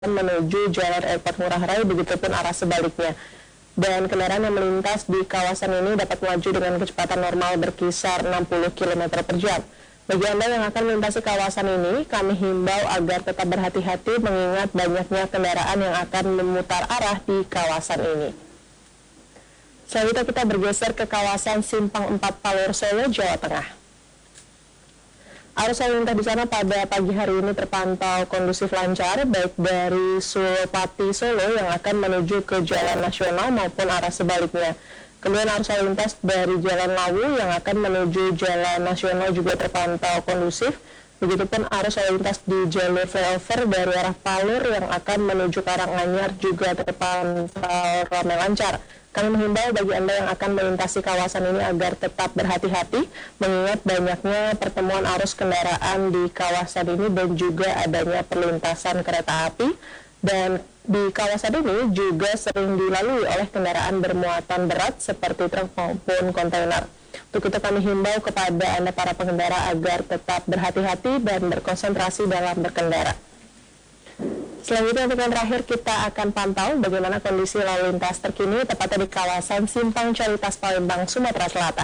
menuju Jalan Airport Ngurah Rai, begitupun arah sebaliknya. Dan kendaraan yang melintas di kawasan ini dapat melaju dengan kecepatan normal berkisar 60 km per jam. Bagi Anda yang akan melintasi kawasan ini, kami himbau agar tetap berhati-hati mengingat banyaknya kendaraan yang akan memutar arah di kawasan ini. Selanjutnya kita bergeser ke kawasan Simpang 4 Palur Solo, Jawa Tengah. Arus lalu lintas di sana pada pagi hari ini terpantau kondusif lancar, baik dari Suropati Solo yang akan menuju ke Jalan Nasional maupun arah sebaliknya. Kemudian arus lalu lintas dari Jalan Lawu yang akan menuju Jalan Nasional juga terpantau kondusif. Begitupun arus lalu lintas di jalur flyover dari arah Palur yang akan menuju Karanganyar juga terpantau ramai lancar. Kami menghimbau bagi Anda yang akan melintasi kawasan ini agar tetap berhati-hati mengingat banyaknya pertemuan arus kendaraan di kawasan ini dan juga adanya perlintasan kereta api. Dan di kawasan ini juga sering dilalui oleh kendaraan bermuatan berat seperti truk maupun kontainer. Untuk itu kami himbau kepada Anda para pengendara agar tetap berhati-hati dan berkonsentrasi dalam berkendara. Selanjutnya untuk yang terakhir kita akan pantau bagaimana kondisi lalu lintas terkini tepatnya di kawasan Simpang Caritas Palembang, Sumatera Selatan.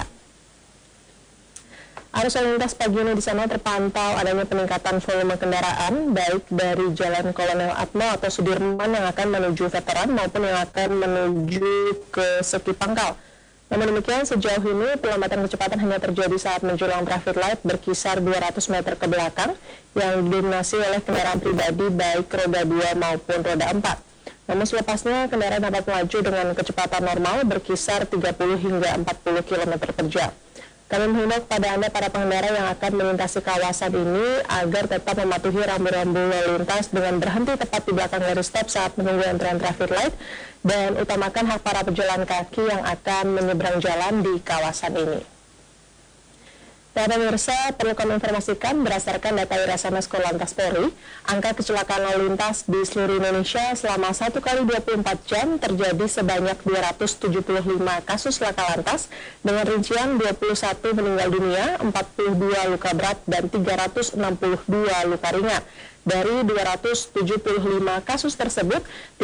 Arus lalu lintas pagi ini di sana terpantau adanya peningkatan volume kendaraan baik dari Jalan Kolonel Atmo atau Sudirman yang akan menuju Veteran maupun yang akan menuju ke Seki Pangkal. Namun demikian sejauh ini pelambatan kecepatan hanya terjadi saat menjelang traffic light berkisar 200 meter ke belakang yang didominasi oleh kendaraan pribadi baik roda 2 maupun roda 4. Namun selepasnya kendaraan dapat melaju dengan kecepatan normal berkisar 30 hingga 40 km per jam. Kami menghimbau kepada Anda para pengendara yang akan melintasi kawasan ini agar tetap mematuhi rambu-rambu lalu lintas dengan berhenti tepat di belakang garis stop saat menunggu antrian traffic light dan utamakan hak para pejalan kaki yang akan menyeberang jalan di kawasan ini. Dan pemirsa, perlu kami informasikan berdasarkan data Irasanas Korlantas Polri, angka kecelakaan lalu lintas di seluruh Indonesia selama 1 kali 24 jam terjadi sebanyak 275 kasus laka lantas dengan rincian 21 meninggal dunia, 42 luka berat, dan 362 luka ringan. Dari 275 kasus tersebut,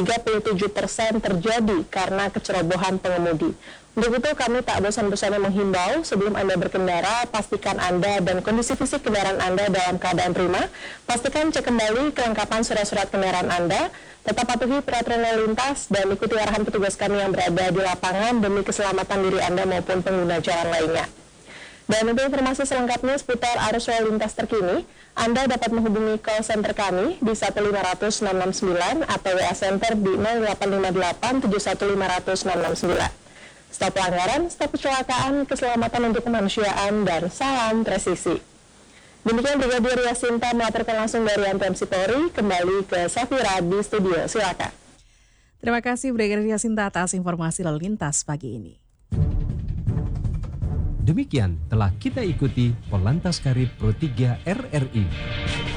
37% terjadi karena kecerobohan pengemudi. Untuk itu kami tak bosan-bosannya menghimbau sebelum Anda berkendara, pastikan Anda dan kondisi fisik kendaraan Anda dalam keadaan prima. Pastikan cek kembali kelengkapan surat-surat kendaraan Anda, tetap patuhi peraturan lalu lintas dan ikuti arahan petugas kami yang berada di lapangan demi keselamatan diri Anda maupun pengguna jalan lainnya. Dan untuk informasi selengkapnya seputar arus lalu lintas terkini, Anda dapat menghubungi call center kami di 1500669 atau WA Center di 0858 71500 669. Stop pelanggaran, stop kecelakaan, keselamatan untuk kemanusiaan, dan salam presisi. Demikian Brigadir Yasinta melaporkan langsung dari MTMC Polri. Kembali ke Safira di studio, silakan. Terima kasih Brigadir Yasinta atas informasi lalu lintas pagi ini. Demikian telah kita ikuti Korlantas Karib Pro 3 RRI.